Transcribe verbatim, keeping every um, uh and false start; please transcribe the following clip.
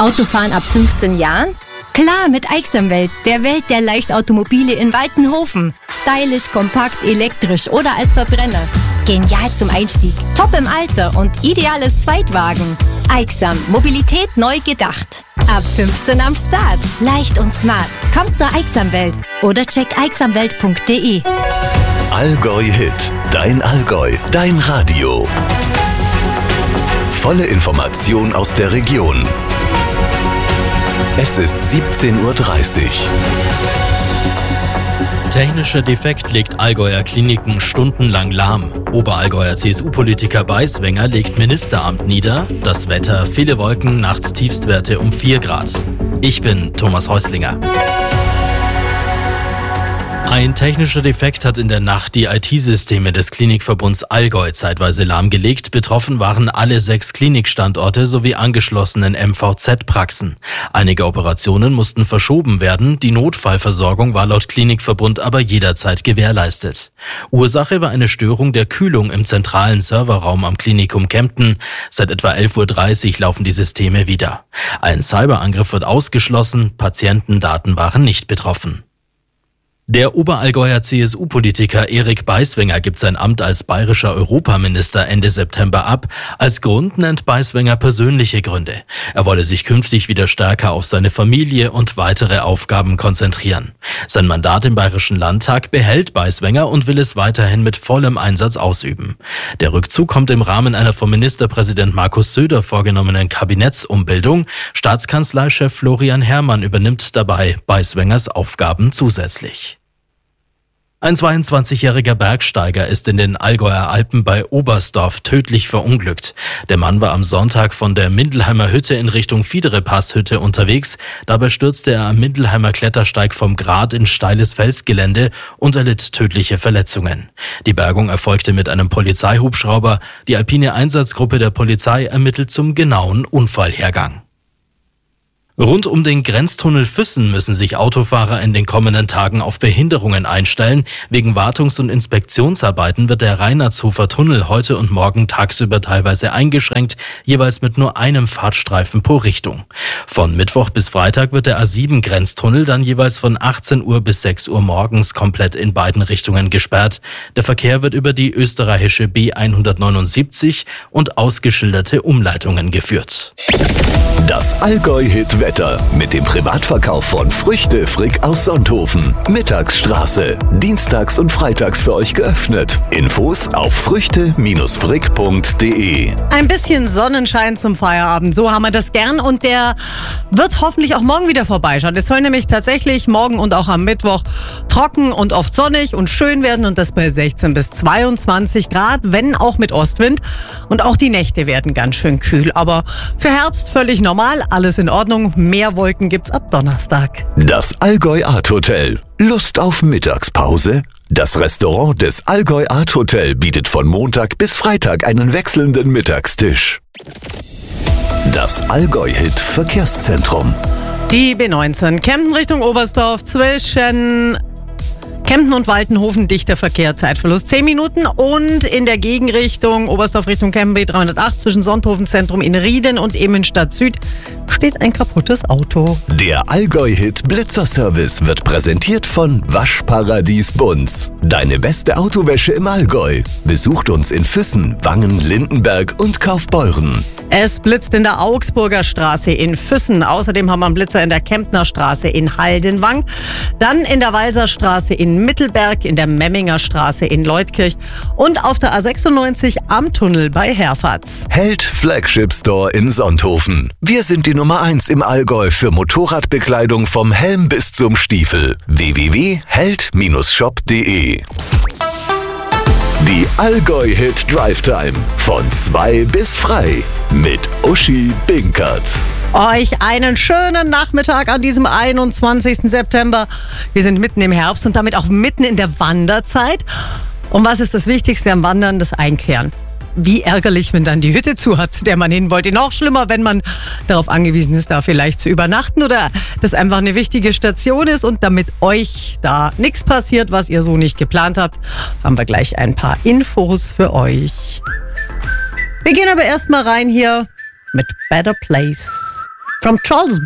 Autofahren ab fünfzehn Jahren? Klar, mit Aixamwelt, der Welt der Leichtautomobile in Waltenhofen. Stylisch, kompakt, elektrisch oder als Verbrenner. Genial zum Einstieg, top im Alter und ideales Zweitwagen. Aixam, Mobilität neu gedacht. Ab fünfzehn am Start. Leicht und smart. Kommt zur Aixamwelt oder check aixamwelt punkt de. Allgäu Hit. Dein Allgäu. Dein Radio. Volle Information aus der Region. Es ist siebzehn Uhr dreißig. Technischer Defekt legt Allgäuer Kliniken stundenlang lahm. Oberallgäuer C S U-Politiker Beiswenger legt Ministeramt nieder. Das Wetter, viele Wolken, nachts Tiefstwerte um vier Grad. Ich bin Thomas Häuslinger. Ein technischer Defekt hat in der Nacht die I T-Systeme des Klinikverbunds Allgäu zeitweise lahmgelegt. Betroffen waren alle sechs Klinikstandorte sowie angeschlossenen M V Z-Praxen. Einige Operationen mussten verschoben werden. Die Notfallversorgung war laut Klinikverbund aber jederzeit gewährleistet. Ursache war eine Störung der Kühlung im zentralen Serverraum am Klinikum Kempten. Seit etwa elf Uhr dreißig laufen die Systeme wieder. Ein Cyberangriff wird ausgeschlossen. Patientendaten waren nicht betroffen. Der Oberallgäuer C S U-Politiker Erik Beiswenger gibt sein Amt als bayerischer Europaminister Ende September ab. Als Grund nennt Beiswenger persönliche Gründe. Er wolle sich künftig wieder stärker auf seine Familie und weitere Aufgaben konzentrieren. Sein Mandat im Bayerischen Landtag behält Beiswenger und will es weiterhin mit vollem Einsatz ausüben. Der Rückzug kommt im Rahmen einer vom Ministerpräsident Markus Söder vorgenommenen Kabinettsumbildung. Staatskanzleichef Florian Herrmann übernimmt dabei Beiswengers Aufgaben zusätzlich. Ein zweiundzwanzigjähriger Bergsteiger ist in den Allgäuer Alpen bei Oberstdorf tödlich verunglückt. Der Mann war am Sonntag von der Mindelheimer Hütte in Richtung Fiederepasshütte unterwegs. Dabei stürzte er am Mindelheimer Klettersteig vom Grat in steiles Felsgelände und erlitt tödliche Verletzungen. Die Bergung erfolgte mit einem Polizeihubschrauber. Die alpine Einsatzgruppe der Polizei ermittelt zum genauen Unfallhergang. Rund um den Grenztunnel Füssen müssen sich Autofahrer in den kommenden Tagen auf Behinderungen einstellen. Wegen Wartungs- und Inspektionsarbeiten wird der Reinhardshofer Tunnel heute und morgen tagsüber teilweise eingeschränkt, jeweils mit nur einem Fahrtstreifen pro Richtung. Von Mittwoch bis Freitag wird der A sieben Grenztunnel dann jeweils von achtzehn Uhr bis sechs Uhr morgens komplett in beiden Richtungen gesperrt. Der Verkehr wird über die österreichische B hundertneunundsiebzig und ausgeschilderte Umleitungen geführt. Das Allgäu-Hit-Wetter mit dem Privatverkauf von Früchte Frick aus Sonthofen. Mittagsstraße. Dienstags und freitags für euch geöffnet. Infos auf früchte frick punkt de. Ein bisschen Sonnenschein zum Feierabend, so haben wir das gern. Und der wird hoffentlich auch morgen wieder vorbeischauen. Es soll nämlich tatsächlich morgen und auch am Mittwoch trocken und oft sonnig und schön werden. Und das bei sechzehn bis zweiundzwanzig Grad, wenn auch mit Ostwind. Und auch die Nächte werden ganz schön kühl. Aber für Herbst völlig normal. Normal, alles in Ordnung. Mehr Wolken gibt's ab Donnerstag. Das Allgäu Art Hotel. Lust auf Mittagspause? Das Restaurant des Allgäu Art Hotel bietet von Montag bis Freitag einen wechselnden Mittagstisch. Das Allgäu Hit Verkehrszentrum. Die B neunzehn Kempten Richtung Oberstdorf zwischen Kempten und Waltenhofen, dichter Verkehr, Zeitverlust zehn Minuten. Und in der Gegenrichtung Oberstdorf Richtung Kempten B dreihundertacht zwischen Sonthofenzentrum in Rieden und Immenstadt Süd steht ein kaputtes Auto. Der Allgäu-Hit Blitzerservice wird präsentiert von Waschparadies Bunz. Deine beste Autowäsche im Allgäu. Besucht uns in Füssen, Wangen, Lindenberg und Kaufbeuren. Es blitzt in der Augsburger Straße in Füssen. Außerdem haben wir einen Blitzer in der Kemptner Straße in Haldenwang. Dann in der Weiser Straße in Mittelberg, in der Memminger Straße in Leutkirch und auf der A sechsundneunzig am Tunnel bei Herfatz. Held Flagship Store in Sonthofen. Wir sind die Nummer eins im Allgäu für Motorradbekleidung vom Helm bis zum Stiefel. w w w punkt held shop punkt de. Die Allgäu-Hit Drive Time von zwei bis frei mit Uschi Binkert. Euch einen schönen Nachmittag an diesem einundzwanzigsten September. Wir sind mitten im Herbst und damit auch mitten in der Wanderzeit. Und was ist das Wichtigste am Wandern? Das Einkehren. Wie ärgerlich, wenn dann die Hütte zu hat, der man hin wollte. Noch schlimmer, wenn man darauf angewiesen ist, da vielleicht zu übernachten oder das einfach eine wichtige Station ist. Und damit euch da nichts passiert, was ihr so nicht geplant habt, haben wir gleich ein paar Infos für euch. Wir gehen aber erstmal rein hier mit Better Place From Trolls